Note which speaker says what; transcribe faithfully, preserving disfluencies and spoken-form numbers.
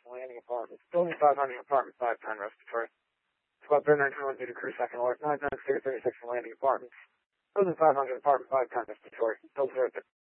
Speaker 1: landing apartments. Building five hundred, apartment five ten, respiratory. Squad three nine two one due to crew second alert. nine nine zero thirty-six for landing apartments. Building five hundred, apartment five ten, respiratory. Build zero.